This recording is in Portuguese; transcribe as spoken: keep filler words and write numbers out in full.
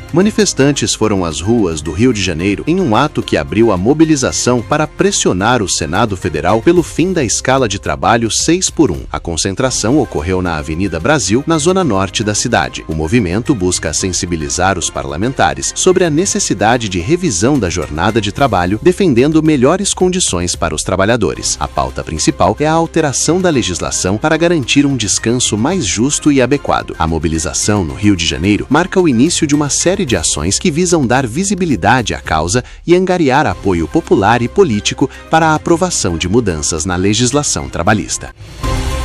Manifestantes foram às ruas do Rio de Janeiro em um ato que abriu a mobilização para pressionar o Senado Federal pelo fim da escala de trabalho seis por um. A concentração ocorreu na Avenida Brasil, na zona norte da cidade. O movimento busca sensibilizar os parlamentares sobre a necessidade de revisão da jornada de trabalho, defendendo melhores condições para os trabalhadores. A pauta principal é a alteração da legislação para garantir um descanso mais justo e adequado. A mobilização no Rio de Janeiro marca o início de uma série de ações que visam dar visibilidade à causa e angariar apoio popular e político para a aprovação de mudanças na legislação trabalhista.